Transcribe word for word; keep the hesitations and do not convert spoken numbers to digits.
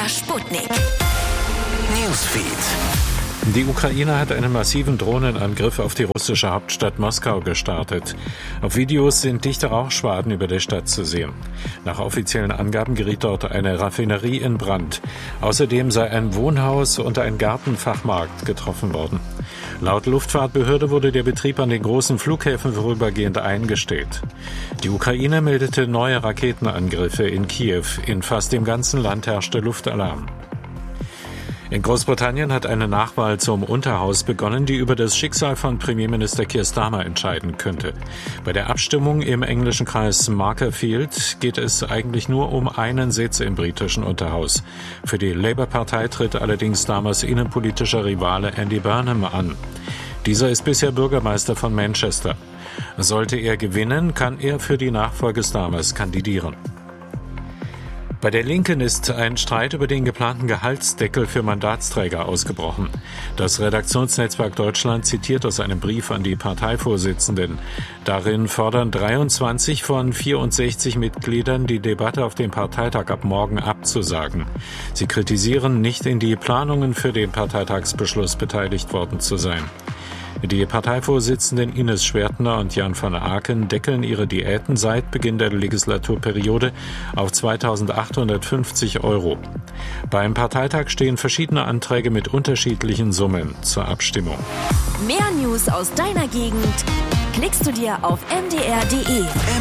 der Sputnik. Newsfeed. Die Ukraine hat einen massiven Drohnenangriff auf die russische Hauptstadt Moskau gestartet. Auf Videos sind dichte Rauchschwaden über der Stadt zu sehen. Nach offiziellen Angaben geriet dort eine Raffinerie in Brand. Außerdem sei ein Wohnhaus und ein Gartenfachmarkt getroffen worden. Laut Luftfahrtbehörde wurde der Betrieb an den großen Flughäfen vorübergehend eingestellt. Die Ukraine meldete neue Raketenangriffe in Kiew. In fast dem ganzen Land herrschte Luftalarm. In Großbritannien hat eine Nachwahl zum Unterhaus begonnen, die über das Schicksal von Premierminister Keir Starmer entscheiden könnte. Bei der Abstimmung im englischen Kreis Makerfield geht es eigentlich nur um einen Sitz im britischen Unterhaus. Für die Labour-Partei tritt allerdings Starmers innenpolitischer Rivale Andy Burnham an. Dieser ist bisher Bürgermeister von Manchester. Sollte er gewinnen, kann er für die Nachfolge Starmers kandidieren. Bei der Linken ist ein Streit über den geplanten Gehaltsdeckel für Mandatsträger ausgebrochen. Das Redaktionsnetzwerk Deutschland zitiert aus einem Brief an die Parteivorsitzenden. Darin fordern dreiundzwanzig von vierundsechzig Mitgliedern, die Debatte auf dem Parteitag ab morgen abzusagen. Sie kritisieren, nicht in die Planungen für den Parteitagsbeschluss beteiligt worden zu sein. Die Parteivorsitzenden Ines Schwertner und Jan van Aken deckeln ihre Diäten seit Beginn der Legislaturperiode auf zweitausendachthundertfünfzig Euro. Beim Parteitag stehen verschiedene Anträge mit unterschiedlichen Summen zur Abstimmung. Mehr News aus deiner Gegend klickst du dir auf m d r punkt d e.